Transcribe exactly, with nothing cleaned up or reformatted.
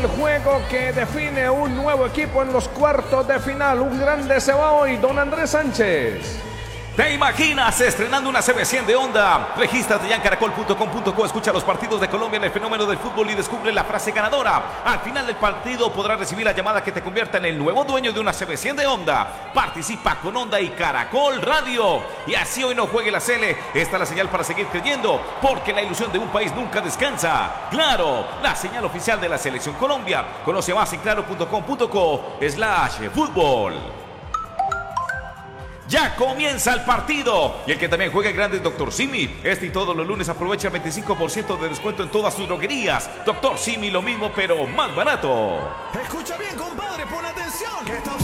El juego que define un nuevo equipo en los cuartos de final. Un grande se va hoy, don Andrés Sánchez. ¿Te imaginas estrenando una C B cien de Onda? Regístrate ya en caracol punto com punto co, escucha los partidos de Colombia en el fenómeno del fútbol y descubre la frase ganadora. Al final del partido podrás recibir la llamada que te convierta en el nuevo dueño de una C B cien de Onda. Participa con Onda y Caracol Radio. Y así hoy no juegue la Cele. Esta es la señal para seguir creyendo, porque la ilusión de un país nunca descansa. Claro, la señal oficial de la Selección Colombia. Conoce más en claro punto com punto co slash fútbol. Ya comienza el partido. Y el que también juega en grande es Doctor Simi. Este y todos los lunes aprovecha el veinticinco por ciento de descuento en todas sus droguerías. Doctor Simi, lo mismo pero más barato. Escucha bien, compadre, pon atención. Que esto